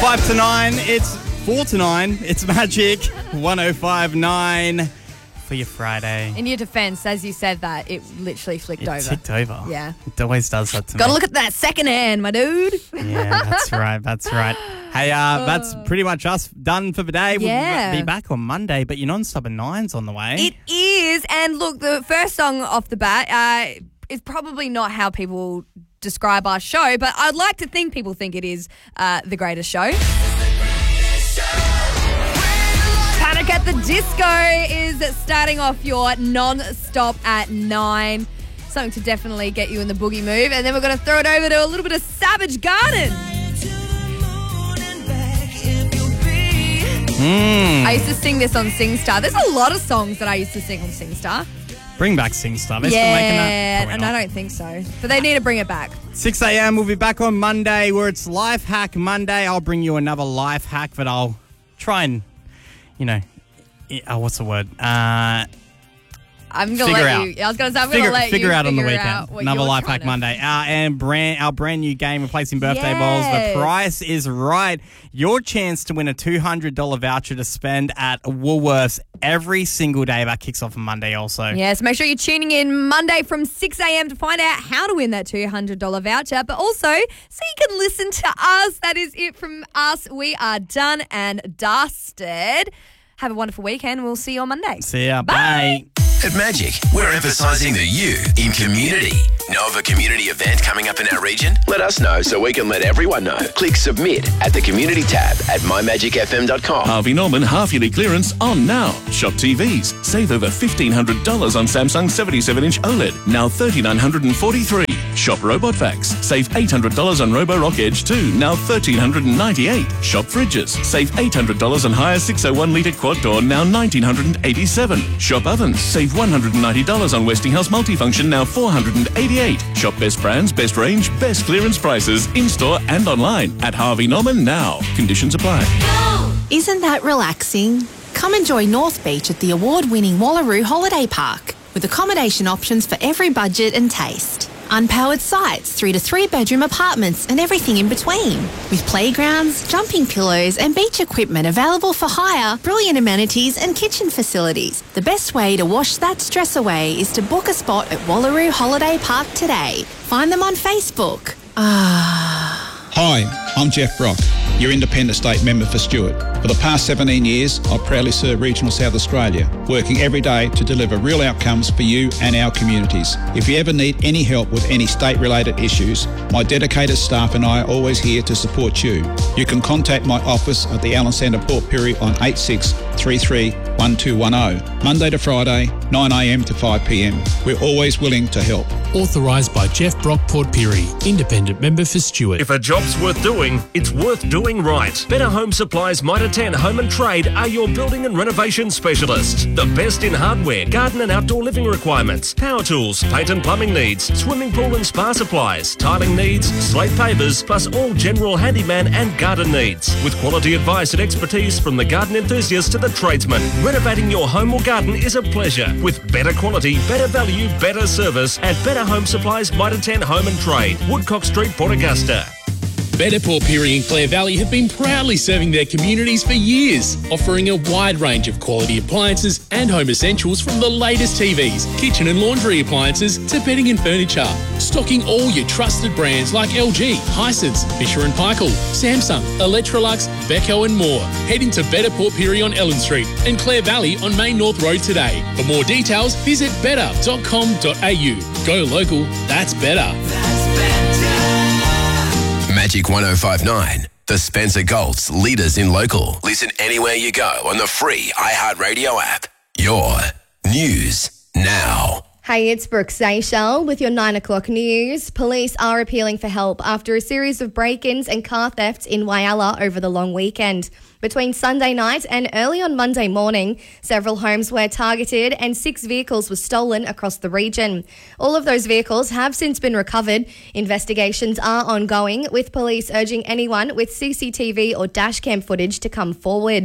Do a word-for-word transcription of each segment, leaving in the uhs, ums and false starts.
Five to nine, it's four to nine. It's Magic one oh five point nine for your Friday. In your defence, as you said that, it literally flicked it over. It ticked over. Yeah. It always does that to Gotta me. look at that second hand, my dude. Yeah, that's right. That's right. Hey, uh, that's pretty much us done for the day. Yeah. We'll be back on Monday, but your non-stop and nine's on the way. It is. And look, the first song off the bat uh, is probably not how people describe our show, but I'd like to think people think it is uh, the greatest show. Panic at the Disco is starting off your non-stop at nine. Something to definitely get you in the boogie move. And then we're going to throw it over to a little bit of Savage Garden. Mm. I used to sing this on SingStar. There's a lot of songs that I used to sing on SingStar. Bring back SingStar. They're yeah, still making that? Probably and not. I don't think so. But they need to bring it back. six a.m. We'll be back on Monday where it's Life Hack Monday. I'll bring you another life hack, but I'll try and, you know, oh, what's the word? Uh... I'm gonna figure let out. you. I was gonna say I'm figure, gonna let figure you out on the figure weekend. out what Another you're Life trying Hack to- Monday. Uh, and brand our brand new game replacing birthday Yes. balls. The price is right. Your chance to win a two hundred dollars voucher to spend at Woolworths every single day. That kicks off on Monday also. Yeah, so make sure you're tuning in Monday from six a.m. to find out how to win that two hundred dollars voucher, but also so you can listen to us. That is it from us. We are done and dusted. Have a wonderful weekend. We'll see you on Monday. See ya. Bye. Bye. At Magic, we're emphasising the you in community. Know of a community event coming up in our region? Let us know so we can let everyone know. Click submit at the community tab at my magic f m dot com. Harvey Norman half-yearly clearance on now. Shop T Vs. Save over fifteen hundred dollars on Samsung seventy-seven inch OLED. Now three thousand nine hundred forty-three dollars. Shop Robot Vacs. Save eight hundred dollars on Roborock Edge two. Now one thousand three hundred ninety-eight dollars. Shop Fridges. Save eight hundred dollars on Hire six oh one litre quad door. Now one thousand nine hundred eighty-seven dollars. Shop Ovens. Save one hundred ninety dollars on Westinghouse Multifunction. Now four hundred eighty-eight dollars. Shop best brands, best range, best clearance prices in-store and online at Harvey Norman now. Conditions apply. Isn't that relaxing? Come enjoy North Beach at the award-winning Wallaroo Holiday Park with accommodation options for every budget and taste. Unpowered sites, three to three bedroom apartments and everything in between. With playgrounds, jumping pillows and beach equipment available for hire, brilliant amenities and kitchen facilities. The best way to wash that stress away is to book a spot at Wallaroo Holiday Park today. Find them on Facebook. Ah. Hi, I'm Jeff Brock, your independent state member for Stewart. For the past seventeen years, I proudly serve regional South Australia, working every day to deliver real outcomes for you and our communities. If you ever need any help with any state-related issues, my dedicated staff and I are always here to support you. You can contact my office at the Allen Centre Port Pirie on eight six three three one two one zero, Monday to Friday, nine a.m. to five p.m. We're always willing to help. Authorised by Jeff Brock Port Pirie, independent member for Stewart. If a job's worth doing, it's worth doing right. Better Home Supplies Mitre ten Home and Trade are your building and renovation specialists. The best in hardware, garden and outdoor living requirements, power tools, paint and plumbing needs, swimming pool and spa supplies, tiling needs, slate pavers, plus all general handyman and garden needs. With quality advice and expertise from the garden enthusiast to the tradesman, renovating your home or garden is a pleasure. With better quality, better value, better service at Better Home Supplies Mitre ten Home and Trade, Woodcock Street, Port Augusta. Better Port Pirie and Clare Valley have been proudly serving their communities for years, offering a wide range of quality appliances and home essentials from the latest T Vs, kitchen and laundry appliances to bedding and furniture. Stocking all your trusted brands like L G, Hisense, Fisher and Paykel, Samsung, Electrolux, Beko and more. Head into Better Port Pirie on Ellen Street and Clare Valley on Main North Road today. For more details, visit better dot com dot a u. Go local, that's better. Magic one oh five point nine, the Spencer Golf's leaders in local. Listen anywhere you go on the free iHeartRadio app. Your news now. Hey, it's Brooke Seychelles with your nine o'clock news. Police are appealing for help after a series of break-ins and car thefts in Whyalla over the long weekend. Between Sunday night and early on Monday morning, several homes were targeted and six vehicles were stolen across the region. All of those vehicles have since been recovered. Investigations are ongoing, with police urging anyone with C C T V or dashcam footage to come forward.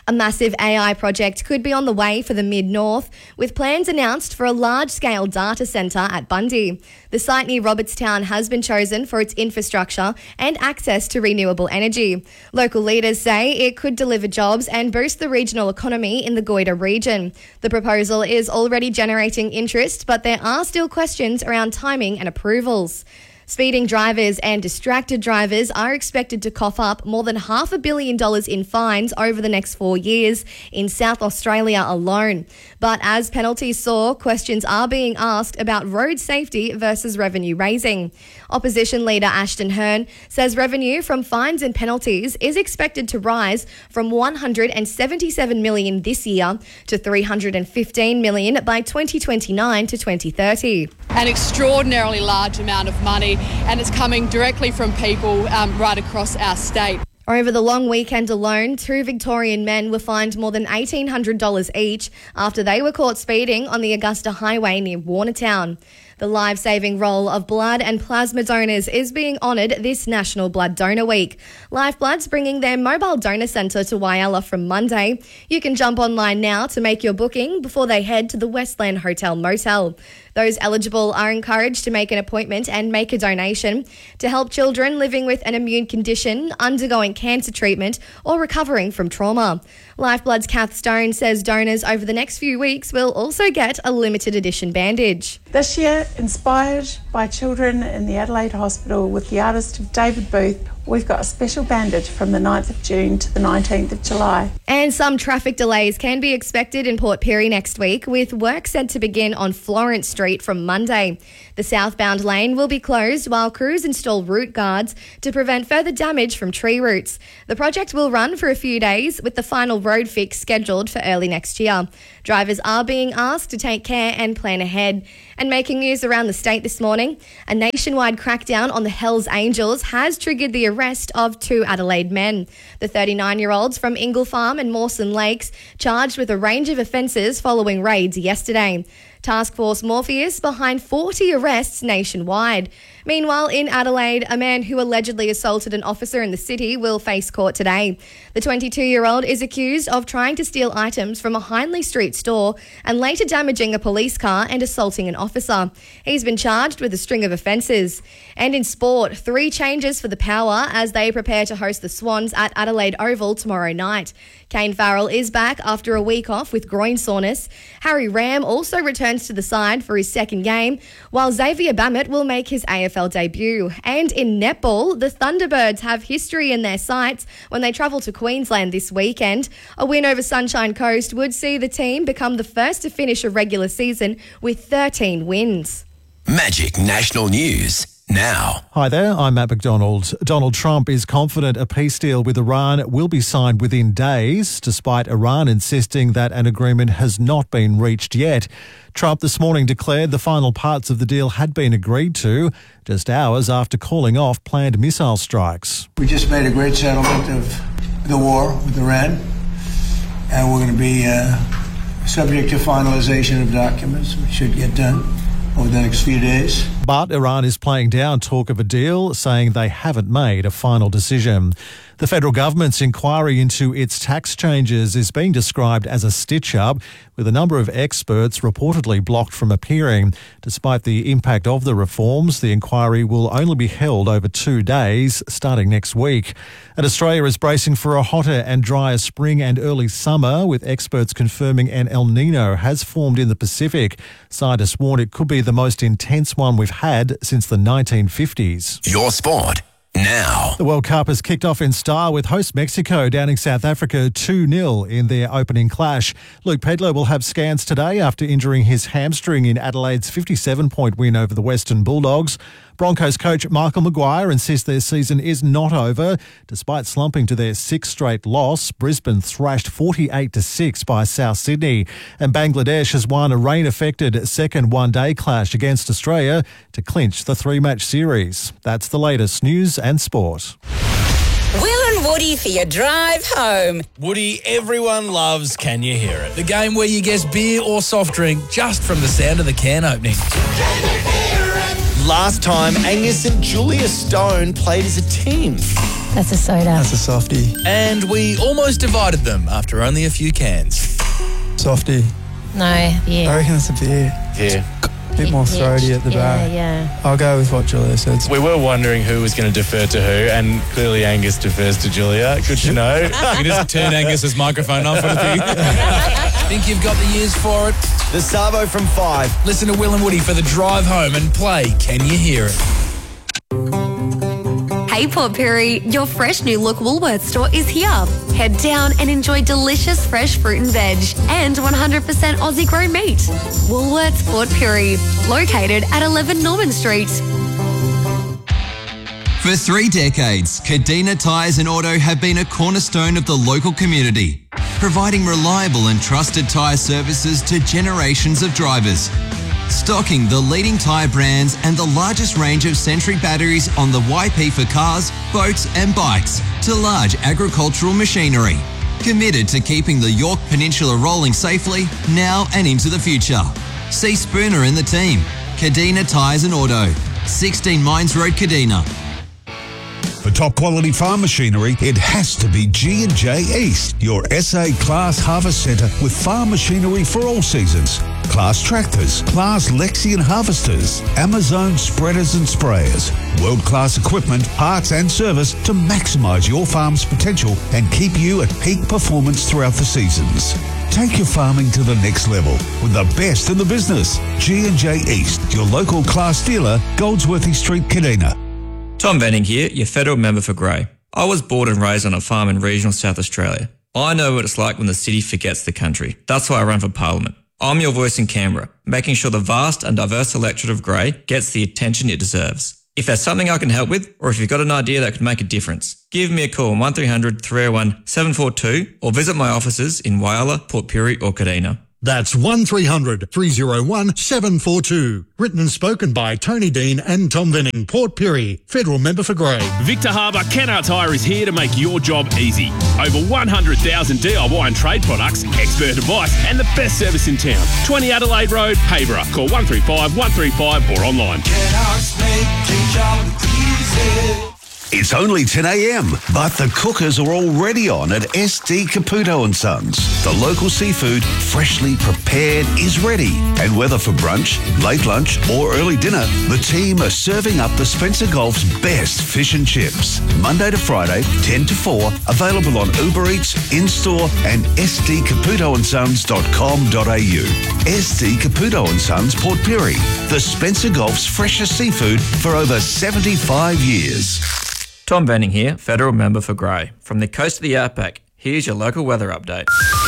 A massive A I project could be on the way for the Mid-North, with plans announced for a large-scale data centre at Bundy. The site near Robertstown has been chosen for its infrastructure and access to renewable energy. Local leaders say it could deliver jobs and boost the regional economy in the Goyder region. The proposal is already generating interest, but there are still questions around timing and approvals. Speeding drivers and distracted drivers are expected to cough up more than half a billion dollars in fines over the next four years in South Australia alone. But as penalties soar, questions are being asked about road safety versus revenue raising. Opposition leader Ashton Hearn says revenue from fines and penalties is expected to rise from one hundred seventy-seven million dollars this year to three hundred fifteen million dollars by twenty twenty-nine to twenty thirty. An extraordinarily large amount of money, and it's coming directly from people um, right across our state. Over the long weekend alone, two Victorian men were fined more than eighteen hundred dollars each after they were caught speeding on the Augusta Highway near Warnertown. The life-saving role of blood and plasma donors is being honoured this National Blood Donor Week. Lifeblood's bringing their mobile donor centre to Whyalla from Monday. You can jump online now to make your booking before they head to the Westland Hotel Motel. Those eligible are encouraged to make an appointment and make a donation to help children living with an immune condition, undergoing cancer treatment or recovering from trauma. Lifeblood's Kath Stone says donors over the next few weeks will also get a limited edition bandage. This year, inspired by children in the Adelaide Hospital with the artist of David Booth, we've got a special bandage from the ninth of June to the nineteenth of July. And some traffic delays can be expected in Port Pirie next week, with work set to begin on Florence Street from Monday. The southbound lane will be closed while crews install route guards to prevent further damage from tree roots. The project will run for a few days, with the final road fix scheduled for early next year. Drivers are being asked to take care and plan ahead. And making news around the state this morning, a nationwide crackdown on the Hells Angels has triggered the arrest of two Adelaide men. The thirty-nine-year-olds from Ingle Farm and Mawson Lakes charged with a range of offences following raids yesterday. Task Force Morpheus behind forty arrests nationwide. Meanwhile, in Adelaide, a man who allegedly assaulted an officer in the city will face court today. The twenty-two-year-old is accused of trying to steal items from a Hindley Street store and later damaging a police car and assaulting an officer. He's been charged with a string of offences. And in sport, three changes for the Power as they prepare to host the Swans at Adelaide Oval tomorrow night. Kane Farrell is back after a week off with groin soreness. Harry Ram also returns to the side for his second game, while Xavier Bammett will make his A F L debut. And in netball, the Thunderbirds have history in their sights when they travel to Queensland this weekend. A win over Sunshine Coast would see the team become the first to finish a regular season with thirteen wins. Magic National News now. Hi there, I'm Matt McDonald. Donald Trump is confident a peace deal with Iran will be signed within days, despite Iran insisting that an agreement has not been reached yet. Trump this morning declared the final parts of the deal had been agreed to, just hours after calling off planned missile strikes. We just made a great settlement of the war with Iran, and we're going to be uh, subject to finalization of documents, which should get done over the next few days. But Iran is playing down talk of a deal, saying they haven't made a final decision. The federal government's inquiry into its tax changes is being described as a stitch-up, with a number of experts reportedly blocked from appearing. Despite the impact of the reforms, the inquiry will only be held over two days, starting next week. And Australia is bracing for a hotter and drier spring and early summer, with experts confirming an El Nino has formed in the Pacific. Scientists warn it could be the most intense one we've had since the nineteen fifties. Your sport now. The World Cup has kicked off in style with host Mexico downing South Africa two nil in their opening clash. Luke Pedlo will have scans today after injuring his hamstring in Adelaide's fifty-seven point win over the Western Bulldogs. Broncos coach Michael Maguire insists their season is not over. Despite slumping to their sixth straight loss, Brisbane thrashed forty-eight to six by South Sydney. And Bangladesh has won a rain-affected second one-day clash against Australia to clinch the three-match series. That's the latest news and sport. Will and Woody for your drive home. Woody, everyone loves Can You Hear It? The game where you guess beer or soft drink just from the sound of the can opening. Can you hear it? Last time, Angus and Julia Stone played as a team. That's a soda. That's a softie. And we almost divided them after only a few cans. Softie. No, beer. I reckon it's a beer. Yeah. A bit more throaty at the yeah, back. Yeah, I'll go with what Julia said. We were wondering who was going to defer to who, and clearly Angus defers to Julia. Good to know. You can just turn Angus's microphone off. Think you've got the ears for it? The Savo from five. Listen to Will and Woody for the drive home and play Can You Hear It? Hey Port Pirie, your fresh new look Woolworths store is here. Head down and enjoy delicious fresh fruit and veg and one hundred percent Aussie grown meat. Woolworths Port Pirie, located at eleven Norman Street. For three decades, Kadina Tyres and Auto have been a cornerstone of the local community, providing reliable and trusted tyre services to generations of drivers. Stocking the leading tyre brands and the largest range of Century batteries on the Y P for cars, boats and bikes to large agricultural machinery. Committed to keeping the York Peninsula rolling safely now and into the future. See Spooner and the team. Kadina Tyres and Auto, sixteen Mines Road, Kadina. For top quality farm machinery, it has to be G and J East, your S A Class Harvest Centre with farm machinery for all seasons. Class tractors, Class Lexion harvesters, Amazon spreaders and sprayers, world-class equipment, parts and service to maximise your farm's potential and keep you at peak performance throughout the seasons. Take your farming to the next level with the best in the business. G and J East, your local Class dealer, Goldsworthy Street, Kadina. Tom Benning here, your federal member for Grey. I was born and raised on a farm in regional South Australia. I know what it's like when the city forgets the country. That's why I run for Parliament. I'm your voice in Canberra, making sure the vast and diverse electorate of Grey gets the attention it deserves. If there's something I can help with, or if you've got an idea that could make a difference, give me a call on one three hundred, three oh one, seven four two or visit my offices in Whyalla, Port Pirie or Kadina. That's one three hundred, three oh one, seven four two. Written and spoken by Tony Dean and Tom Venning, Port Pirie, federal member for Grey. Victor Harbour Kennard Tyre is here to make your job easy. Over one hundred thousand D I Y and trade products, expert advice and the best service in town. twenty Adelaide Road, Hayborough. Call one three five, one three five or online. Kennard's make your job easy. It's only ten a.m, but the cookers are already on at S D Caputo and Sons. The local seafood, freshly prepared, is ready. And whether for brunch, late lunch or early dinner, the team are serving up the Spencer Gulf's best fish and chips. Monday to Friday, ten to four, available on Uber Eats, in-store and s d caputo and sons dot com dot a u. S D Caputo and Sons, Port Pirie, the Spencer Gulf's freshest seafood for over seventy-five years. Tom Benning here, federal member for Grey. From the coast of the Outback, here's your local weather update.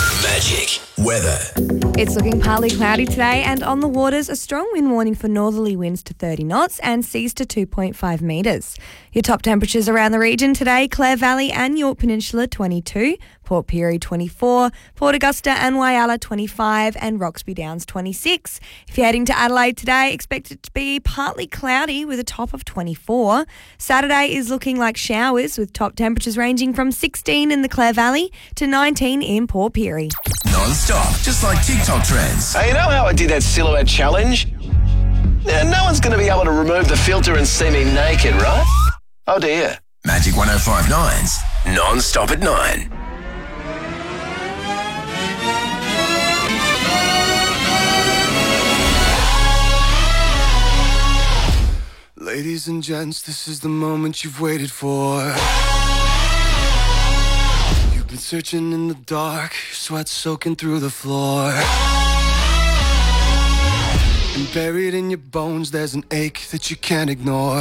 Magic weather. It's looking partly cloudy today, and on the waters, a strong wind warning for northerly winds to thirty knots and seas to two point five metres. Your top temperatures around the region today: Clare Valley and York Peninsula twenty-two, Port Pirie twenty-four, Port Augusta and Whyalla twenty-five, and Roxby Downs twenty-six. If you're heading to Adelaide today, expect it to be partly cloudy with a top of twenty-four. Saturday is looking like showers with top temperatures ranging from sixteen in the Clare Valley to nineteen in Port Pirie. Non-stop, just like TikTok trends. Hey, you know how I did that silhouette challenge? Now, no one's going to be able to remove the filter and see me naked, right? Oh dear. Magic one oh five point nine's Non-Stop at nine. Ladies and gents, this is the moment you've waited for. You've been searching in the dark, your sweat soaking through the floor. And buried in your bones, there's an ache that you can't ignore.